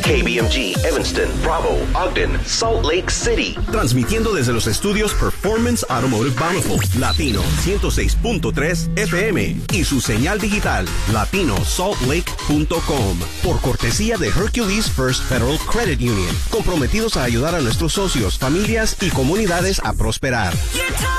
KBMG, Evanston, Bravo, Ogden, Salt Lake City. Transmitiendo desde los estudios Performance Automotive Bountiful, Latino 106.3 FM y su señal digital, latinosaltlake.com. Por cortesía de Hercules First Federal Credit Union, comprometidos a ayudar a nuestros socios, familias y comunidades a prosperar.